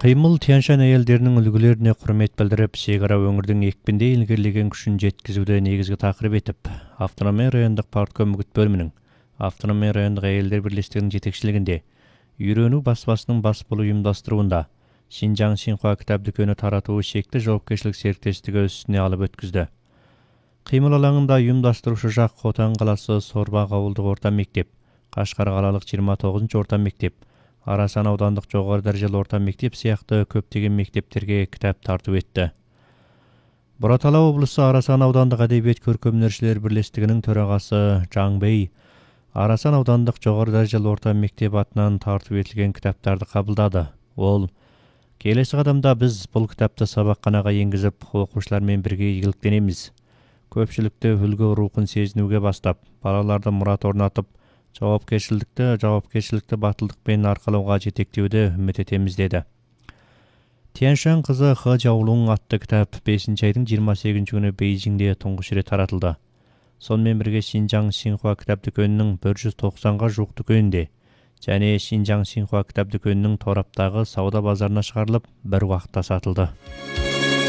Кыймыл Тянь-Шань аялдерінің үлгілеріне құрмет білдіріп, шекара өңірдің екпінде илгерлеген күшін жеткізуді негізгі тақырып етіп, Автономия райондық партком үгіт бөлімінің Автономия райондық әйелдер бірлестігінің жетекшілігінде үйрену баспасының бас болу ұйымдастыруында Шинжаң Синхуа кітап дүкені таратуы шекті жауапкершілік серіктестігі үстіне алып өткізді. Кыймыл алаңында ұйымдастырушы жақ Хотан қаласы Сорбақ ауылдық орта мектеп, Қашқар қалалық 29-ші орта мектеп, Арасан аудандық жоғары дәрежелі орта мектеп сияқты көптеген мектептерге кітап тарту етті. Бұратала облысы Арасан аудандық әдебиет көркемөнершілер бірлестігінің төрағасы Жаң Бей Арасан аудандық жоғары дәрежелі орта мектеп атынан тарту етілген кітаптарды қабылдады. Ол: келесі қадамда біз бұл кітапты сабақханаға енгізіп, оқушылармен бірге игіліктенеміз. Көпшілікті үлгі рухын сезінуге бастап, балаларды мұрат орнатып, жауапкершілікті батылдықпен арқалауға жетектеуді үміт етеміз деді. Тянь-Шань қызы Хэ Жаолун атты кітап 5 айдың 28 күні Бейжіңде тұңғыш рет таратылды. Сонымен бірге Шинжаң Синхуа кітап дүкенінің 190-ға жуық дүкенінде және Шинжаң Синхуа кітап дүкенінің тораптағы сауда базарына шығарылып, бір уақытта сатылды.